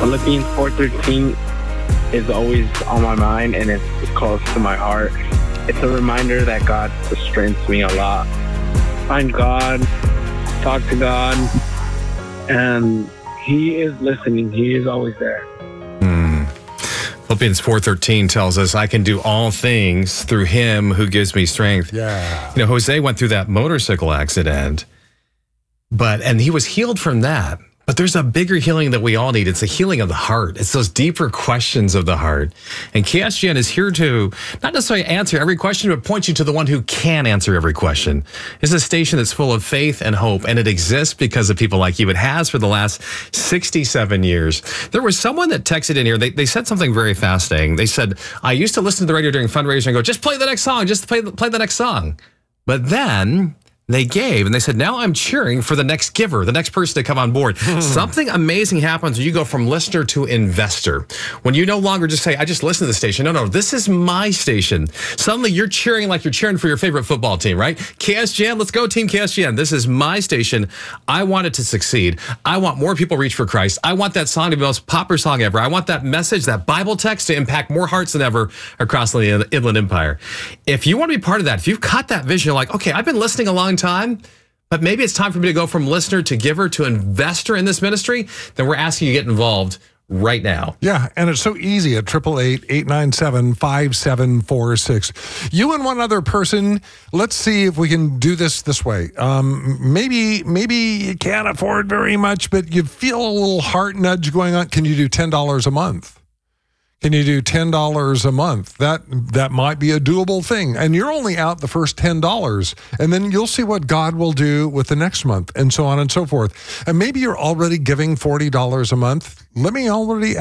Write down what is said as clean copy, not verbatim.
Philippians 4:13 is always on my mind, and it's close to my heart. It's a reminder that God strengthens me a lot. Find God, talk to God, and He is listening. He is always there. Philippians 4:13 tells us, I can do all things through Him who gives me strength. Yeah. You know, Jose went through that motorcycle accident, and he was healed from that. But there's a bigger healing that we all need. It's a healing of the heart. It's those deeper questions of the heart. And KSGN is here to not necessarily answer every question, but point you to the one who can answer every question. It's a station that's full of faith and hope, and it exists because of people like you. It has for the last 67 years. There was someone that texted in here. They said something very fascinating. They said, I used to listen to the radio during fundraising and go, just play the next song, just play the next song. But then they gave, and they said, now I'm cheering for the next giver, the next person to come on board. Something amazing happens when you go from listener to investor. When you no longer just say, I just listen to the station. No, this is my station. Suddenly you're cheering like you're cheering for your favorite football team, right? KSGN, let's go Team KSGN. This is my station. I want it to succeed. I want more people reach for Christ. I want that song to be the most popular song ever. I want that message, that Bible text to impact more hearts than ever across the Inland Empire. If you want to be part of that, if you've caught that vision, you're like, okay, I've been listening a long time, but maybe it's time for me to go from listener to giver to investor in this ministry, then we're asking you to get involved right now. Yeah, and it's so easy at 888-897-5746. You and one other person, let's see if we can do this way. Maybe you can't afford very much, but you feel a little heart nudge going on. Can you do $10 a month? Can you do $10 a month? That might be a doable thing. And you're only out the first $10. And then you'll see what God will do with the next month, and so on and so forth. And maybe you're already giving $40 a month. Let me already